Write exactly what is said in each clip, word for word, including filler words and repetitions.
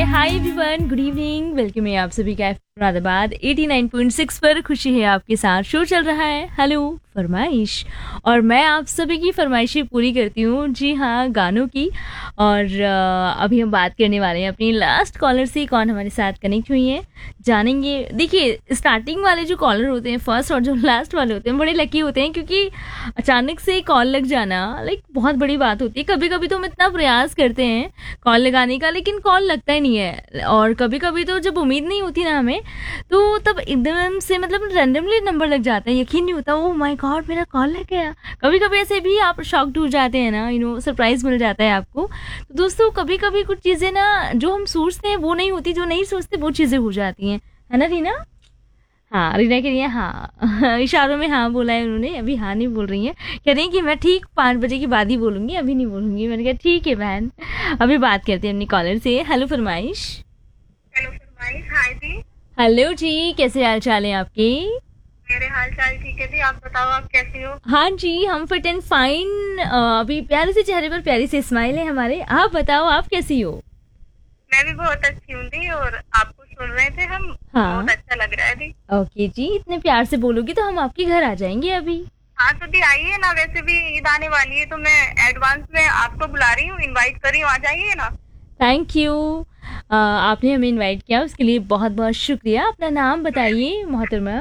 Hi everyone, good evening. Welcome है आप सभी का Moradabad eighty nine point six पर। खुशी है आपके साथ शो चल रहा है हेलो फरमाइश, और मैं आप सभी की फरमाइशें पूरी करती हूँ। जी हाँ, गानों की। और अ, अभी हम बात करने वाले हैं अपनी लास्ट कॉलर से, कौन हमारे साथ कनेक्ट हुई है जानेंगे। देखिए, स्टार्टिंग वाले जो कॉलर होते हैं फर्स्ट और जो लास्ट वाले होते हैं बड़े लकी होते हैं, क्योंकि अचानक से कॉल लग जाना लाइक बहुत बड़ी बात होती है। कभी कभी तो हम इतना प्रयास करते हैं कॉल लगाने का, लेकिन कॉल लगता ही नहीं है। और कभी कभी तो जब उम्मीद नहीं होती ना हमें, तो तब एकदम से मतलब रैंडमली नंबर लग जाता है, यकीन नहीं होता ओह माय गॉड मेरा कॉल लग गया। कभी कभी ऐसे भी आप शॉक्ड हो जाते हैं ना, यू नो सरप्राइज मिल जाता है आपको। तो दोस्तों, कभी कभी कुछ चीज़ें ना जो हम सोचते हैं वो नहीं होती, जो नहीं सोचते वो चीज़ें हो जाती हैं, है ना रीना? हाँ, रीना कह रही है हाँ इशारों में हाँ बोला है उन्होंने, अभी हाँ नहीं बोल रही है। कह रही है कि मैं ठीक पाँच बजे के बाद ही बोलूँगी, अभी नहीं बोलूँगी। मैंने कहा ठीक है बहन, अभी बात करते हैं अपनी कॉलर से। हेलो फरमाइश। हेलो फरमाइश। हाय जी। हेलो जी, कैसे हाल चाल है आपके? मेरे हाल चाल ठीक है जी, आप बताओ आप कैसी हो? हाँ जी, हम फिट एंड फाइन। अभी प्यारे से चेहरे पर प्यारी सी स्माइल है हमारे। आप बताओ आप कैसी हो? मैं भी बहुत अच्छी हूँ जी, और आपको सुन रहे थे हम। हाँ। बहुत अच्छा लग रहा है जी। ओके जी, इतने प्यार से बोलोगी तो हम आपके घर आ जाएंगे अभी। हाँ तो जी आइए ना, वैसे भी ईद आने वाली है तो मैं एडवांस में आपको बुला रही हूँ, इनवाइट कर रही हूँ, आ जाइए ना। Thank you. आपने हमें इनवाइट किया उसके लिए बहुत बहुत शुक्रिया। अपना नाम बताइए मोहतरमा।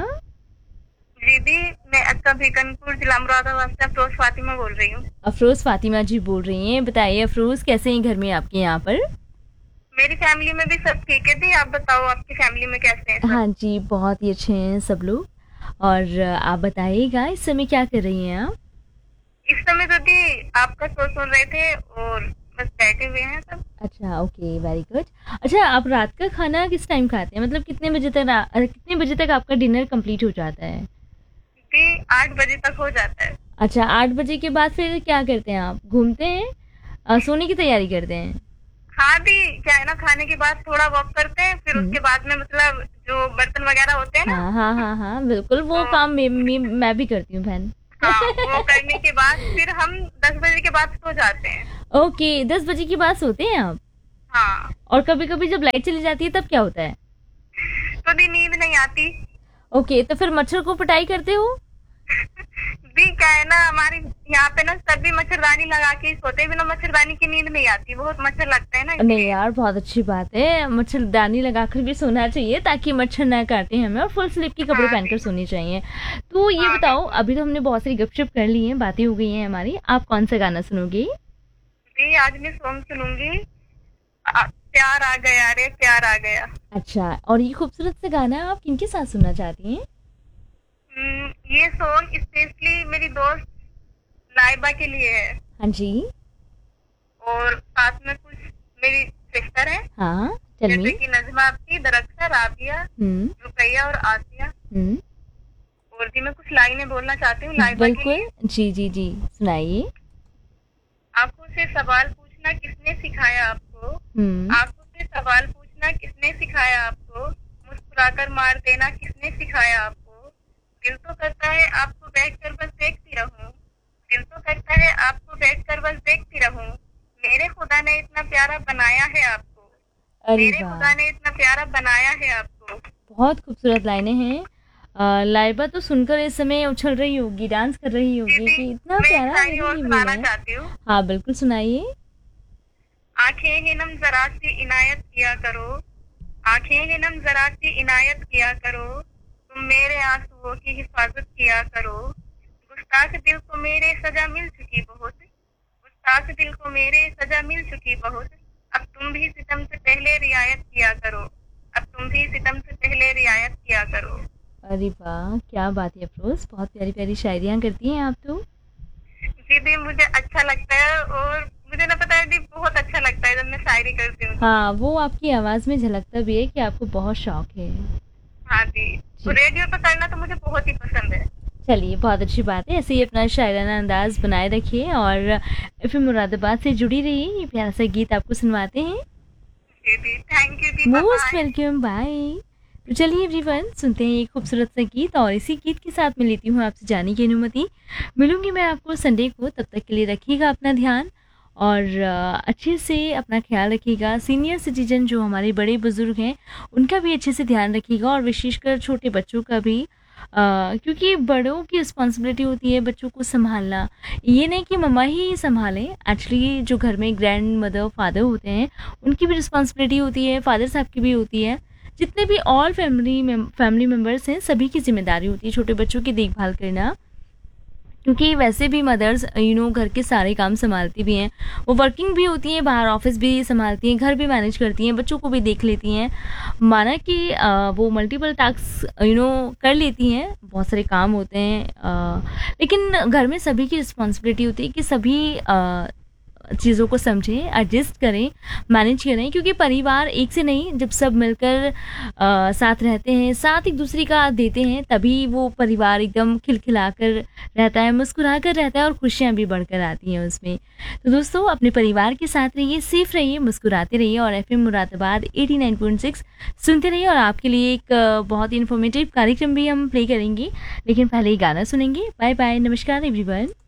जी दी, मैं अक्का भीकनपुर जिला मुरादाबाद से अफरोज फातिमा बोल रही हूँ। अफरोज फातिमा जी बोल रही हैं। बताइए अफरोज, कैसे हैं घर में आपके यहाँ पर? मेरी फैमिली में भी सब ठीक है जी, आप बताओ आपकी फैमिली में कैसे हैं सब? हाँ जी, बहुत ही अच्छे हैं सब लोग। और अ, आप बताइएगा इस समय क्या कर रही हैं आप? इस समय तो जी आपका शो सुन रहे थे और बस बैठे हुए हैं सब। अच्छा, ओके, वेरी गुड। अच्छा, आप रात का खाना किस टाइम खाते हैं? मतलब कितने बजे तक रा- अ, कितने बजे तक आपका डिनर कंप्लीट हो जाता है? जी आठ बजे तक हो जाता है। अच्छा, आठ बजे के बाद फिर क्या करते हैं आप? घूमते हैं? अ, सोने की तैयारी करते हैं? हाँ दी, क्या है ना, खाने के बाद थोड़ा वॉक करते हैं, फिर हम्म। उसके बाद में मतलब जो बर्तन वगैरह होते हैं ना, हाँ हाँ हाँ हाँ, बिल्कुल वो तो काम मैं मैं मैं भी करती हूँ बहन। हाँ वो करने के बाद फिर हम दस बजे के बाद सो जाते हैं। ओके, दस बजे के बाद सोते हैं आप? हाँ और कभी कभी जब लाइट चली जाती है तब क्या होता है? तो दी नींद नहीं आती। ओके, तो फिर मच्छर को पिटाई करते हो? दी क्या है ना, हमारे यहाँ पे ना सभी मच्छरदानी लगा के ही सोते हैं, बिना मच्छरदानी की नींद नहीं आती, बहुत मच्छर लगता है ना नहीं इसलिए। यार, बहुत अच्छी बात है, मच्छरदानी लगाकर भी सोना चाहिए ताकि मच्छर ना काटे हमें, और फुल स्लीव के कपड़े हाँ पहनकर दी। सोने चाहिए। तो ये हाँ बताओ, बिल्कुल। अभी तो हमने बहुत सारी गपशप कर ली हैं, बातें हो गई हैं हमारी, आप कौन सा गाना सुनोगे? दी आज मैं सॉन्ग सुनूंगी, आ, प्यार आ गया रे प्यार आ गया। अच्छा, और ये खूबसूरत सा गाना आप किनके साथ सुनना चाहती हैं? हम्म, ये सॉन्ग स्पेशली मेरी दोस्त लाइबा के लिए है, हाँ जी। और साथ में कुछ मेरी सिस्टर है, हाँ, टेल मी। जैसे कि नजमा आपकी, दरख्ता, राबिया, हम्म। रुकैया और आसिया। हम्म। और जी मैं कुछ लाइनें बोलना चाहती हूँ लाइबा के बिल्कुल, लिए। जी जी जी, सुनाइए। आंखों से सवाल पूछना किसने सिखाया आपको? हम्म। आंखों से सवाल पूछना किसने सिखाया आपको? मुस्कुराकर मार देना किसने सिखाया आपको? दिल तो करता है आपको बैठकर बस देखती रहूं, दिल तो करता है आपको बैठकर बस देखती रहूं। मेरे खुदा ने इतना प्यारा बनाया है आपको, अरे मेरे वाह, खुदा ने इतना प्यारा बनाया है आपको। बहुत खूबसूरत लाइनें हैं। अ, लाइबा तो सुनकर इस समय उछल रही होगी, डांस कर रही होगी दीदी कि इतना मैं एक प्यारा शायरी मेरे और लिए बोला सुनाना है। चाहती हूँ। हाँ बिल्कुल, सुनाइए। आंखें हिनम जरा सी इनायत किया करो, आंखें हिनम जरा सी इनायत किया करो, तुम मेरे आंसुओं की हिफाजत किया करो। गुस्ताख दिल को मेरे सजा मिल चुकी बहुत, गुस्ताख दिल को मेरे सजा मिल चुकी बहुत। अब तुम भी सितम से पहले रियायत किया करो, अब तुम भी सितम से पहले रियायत किया करो। अरे वाह, क्या बात है अफरोज, बहुत प्यारी प्यारी शायरियाँ करती हैं आप तो। दीदी मुझे अच्छा लगता है, और मुझे ना पता है दी, बहुत अच्छा लगता है जब मैं शायरी करती हूँ तो। हाँ, वो आपकी आवाज़ में झलकता भी है कि आपको बहुत शौक है। हाँ दी, और जी, रेडियो पे करना तो मुझे बहुत ही पसंद है। चलिए बहुत अच्छी बात है, ऐसे ही अपना शायराना अंदाज बनाए रखिए, और एफ मुरादाबाद से जुड़ी रहिए। ये प्यारा सा गीत आपको सुनवाते हैं। जी दी, thank you the, bye most bye. Welcome, bye. तो चलिए एवरीवन, सुनते हैं एक खूबसूरत सा गीत, और इसी गीत के साथ मैं लेती हूँ आपसे जाने की अनुमति। मिलूंगी मैं आपको संडे को, तब तक के लिए रखिएगा अपना ध्यान, और अ, अच्छे से अपना ख्याल रखिएगा। सीनियर सिटीजन जो हमारे बड़े बुजुर्ग हैं उनका भी अच्छे से ध्यान रखिएगा, और विशेषकर छोटे बच्चों का भी, अ, क्योंकि बड़ों की रिस्पॉन्सिबिलिटी होती है बच्चों को संभालना। ये नहीं कि मम्मा ही संभालें, एक्चुअली जो घर में ग्रैंड मदर फादर होते हैं उनकी भी रिस्पॉन्सिबिलिटी होती है, फादर साहब की भी होती है, जितने भी ऑल फैमिली में फैमिली मेम्बर्स हैं सभी की जिम्मेदारी होती है छोटे बच्चों की देखभाल करना। क्योंकि वैसे भी मदर्स यू नो घर के सारे काम संभालती भी हैं, वो वर्किंग भी होती हैं, बाहर ऑफिस भी संभालती हैं, घर भी मैनेज करती हैं, बच्चों को भी देख लेती हैं। माना कि अ, वो मल्टीपल टास्क यू नो कर लेती हैं, बहुत सारे काम होते हैं, अ, लेकिन घर में सभी की रिस्पॉन्सिबिलिटी होती है कि सभी अ, चीज़ों को समझें, एडजस्ट करें, मैनेज करें, क्योंकि परिवार एक से नहीं, जब सब मिलकर अ, साथ रहते हैं, साथ एक दूसरे का देते हैं, तभी वो परिवार एकदम खिलखिला कर रहता है, मुस्कुरा कर रहता है, और खुशियाँ भी बढ़कर आती हैं उसमें। तो दोस्तों, अपने परिवार के साथ रहिए, सेफ रहिए, मुस्कुराते रहिए, और F M Moradabad eighty nine point six सुनते रहिए। और आपके लिए एक अ, बहुत ही इन्फॉर्मेटिव कार्यक्रम भी हम प्ले करेंगे, लेकिन पहले ही गाना सुनेंगे। बाय बाय, नमस्कार एवरीवन।